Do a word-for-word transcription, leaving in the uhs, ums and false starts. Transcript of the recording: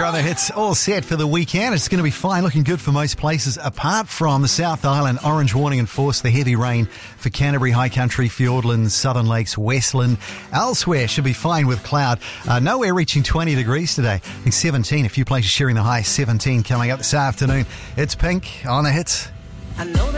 You're on the hits, all set for the weekend. It's going to be fine, looking good for most places apart from the South Island. Orange warning enforced, the heavy rain for Canterbury, High Country, Fiordland, Southern Lakes, Westland. Elsewhere should be fine with cloud. Uh, nowhere reaching twenty degrees today. I think seventeen, a few places sharing the high. seventeen coming up this afternoon. It's Pink on the hits. I know